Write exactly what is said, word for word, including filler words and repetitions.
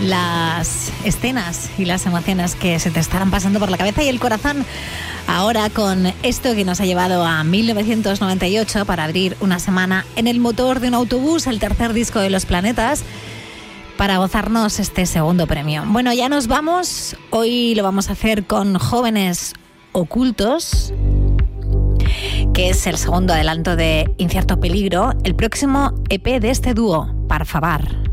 las escenas y las emociones que se te estarán pasando por la cabeza y el corazón ahora con esto que nos ha llevado a mil novecientos noventa y ocho para abrir una semana en el motor de un autobús, el tercer disco de Los Planetas, para gozarnos este segundo premio. Bueno, ya nos vamos. Hoy lo vamos a hacer con Jóvenes Ocultos, que es el segundo adelanto de Incierto Peligro, el próximo E P de este dúo, Parfavar.